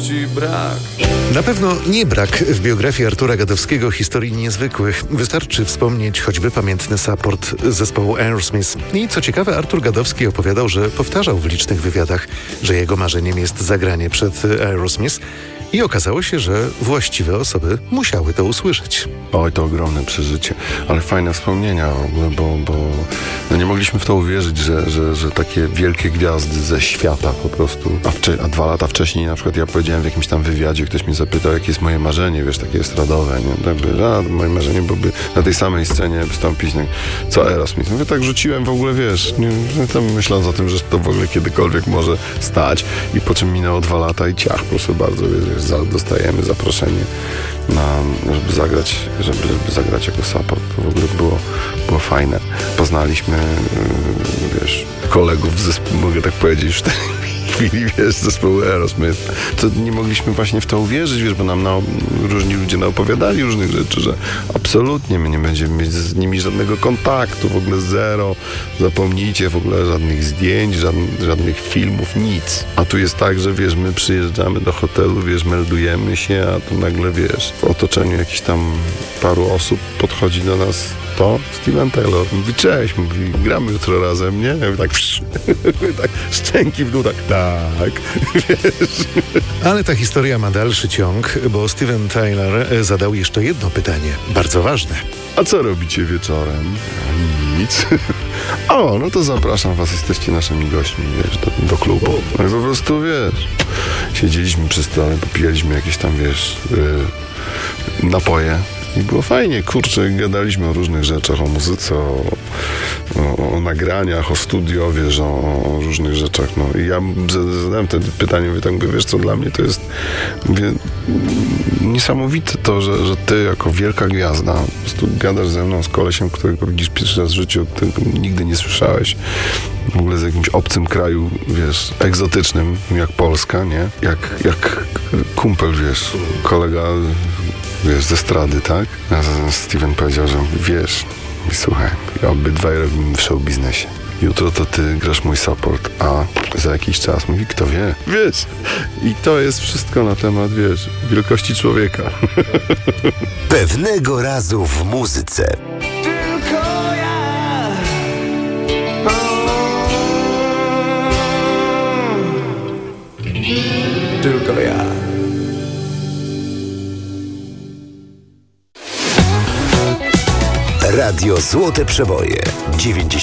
ci brak. Na pewno nie brak w biografii Artura Gadowskiego historii niezwykłych. Wystarczy wspomnieć choćby pamiętny support zespołu Aerosmith. I co ciekawe, Artur Gadowski opowiadał, że powtarzał w licznych wywiadach, że jego marzeniem jest zagranie przed Aerosmith. I okazało się, że właściwe osoby musiały to usłyszeć. Oj, to ogromne przeżycie, ale fajne wspomnienia w ogóle, bo no nie mogliśmy w to uwierzyć, że takie wielkie gwiazdy ze świata po prostu, a 2 lata wcześniej na przykład ja powiedziałem w jakimś tam wywiadzie, ktoś mnie zapytał, jakie jest moje marzenie, wiesz, takie estradowe, nie? Tak, moje marzenie byłoby na tej samej scenie wystąpić, no, co Aerosmith. Mówię, tak rzuciłem w ogóle, wiesz, tam myśląc o tym, że to w ogóle kiedykolwiek może stać i po czym minęło 2 lata i ciach, proszę bardzo, wiesz, dostajemy zaproszenie żeby zagrać jako support. To w ogóle było fajne. Poznaliśmy, wiesz, kolegów z zespołu, mogę tak powiedzieć już w tej chwili, wiesz, zespołu Aerosmith. To nie mogliśmy właśnie w to uwierzyć, wiesz, bo nam różni ludzie naopowiadali różnych rzeczy, że absolutnie my nie będziemy mieć z nimi żadnego kontaktu, w ogóle zero, zapomnijcie w ogóle żadnych zdjęć, żadnych filmów, nic. A tu jest tak, że wiesz, my przyjeżdżamy do hotelu, wiesz, meldujemy się, a tu nagle, wiesz, w otoczeniu jakichś tam paru osób podchodzi do nas Steven Taylor. Mówi, cześć, mówi, gramy jutro razem, nie? Ja mówię, tak, tak, szczęki w dół, tak, wiesz. Ale ta historia ma dalszy ciąg, bo Steven Tyler zadał jeszcze jedno pytanie, bardzo ważne. A co robicie wieczorem? Nic. O, no to zapraszam was, jesteście naszymi gośćmi, wiesz, do klubu. No i po prostu, wiesz, siedzieliśmy przy stole, popijaliśmy jakieś tam, wiesz, napoje. I było fajnie, kurczę, gadaliśmy o różnych rzeczach, o muzyce, o nagraniach, o studio, wiesz, o różnych rzeczach, no. I ja zadałem te pytanie, mówię, tak, mówię, wiesz co, dla mnie to jest, mówię, niesamowite to, że ty jako wielka gwiazda po prostu gadasz ze mną, z kolesiem, którego widzisz pierwszy raz w życiu, którego nigdy nie słyszałeś, w ogóle z jakimś obcym kraju, wiesz, egzotycznym, jak Polska, nie? Jak kumpel, wiesz, kolega, wiesz, ze strady, tak? A Steven powiedział, że wiesz, słuchaj, obydwaj robimy w show biznesie. Jutro to ty grasz mój support, a za jakiś czas mówi, kto wie. Wiesz, i to jest wszystko na temat, wiesz, wielkości człowieka. Pewnego razu w muzyce. Tylko ja. Tylko ja. Radio Złote Przeboje 90.